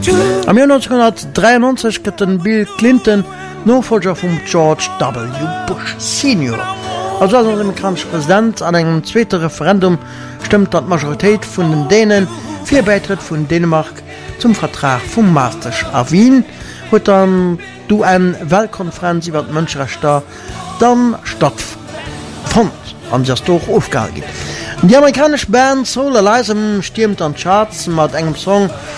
Am Jahr 1993 gëtt den Bill Clinton Nachfolger vum George W. Bush Senior. Also als amerikanischer Präsident an engem zweiten Referendum stimmt dat Majoritéit vun den Dänen fir Beitritt vun Dänemark zum Vertrag vum Maastricht a Wien, huet dann du en Weltkonferenz iwwer Mënscherechter dann stattfand an jas doch aufgehalten. Die amerikanische Band Solar Lasem stürmt an Charts mat engem Song